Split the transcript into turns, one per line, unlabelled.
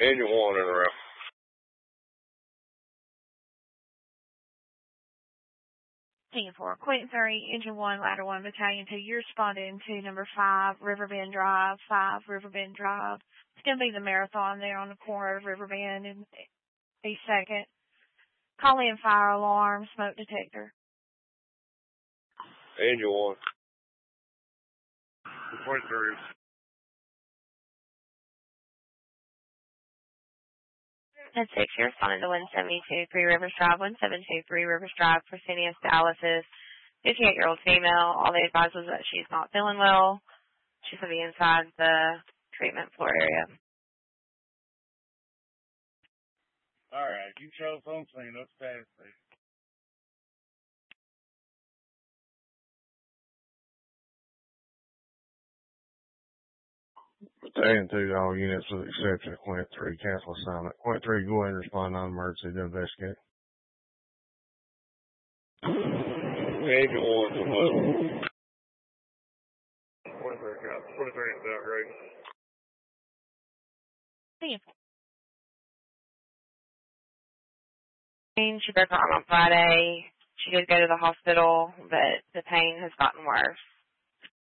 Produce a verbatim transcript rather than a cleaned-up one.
Engine one in the route.
ten four, Quentin three, Engine one, Ladder one, Battalion two. You're responding to number five, Riverbend Drive, five, Riverbend Drive. It's going to be the marathon there on the corner of Riverbend in a second. Call in fire alarm, smoke detector.
Engine one.
Point three.
Ten six, you're responding to one seventy-two, Three Rivers Drive, one seventy-two, Three Rivers Drive, Fresenius dialysis, fifty-eight-year-old female. All they advised was that she's not feeling well. She's going to be inside the treatment floor area.
All right, you show us on scene. Let's pass it.
Battalion two, all units with the exception of Quint three, cancel assignment. Quint three, go ahead and respond non-emergency to investigate.
Engine one to what?
Point three, got point three is out, right?
She broke her arm on Friday. She did go to the hospital, but the pain has gotten worse.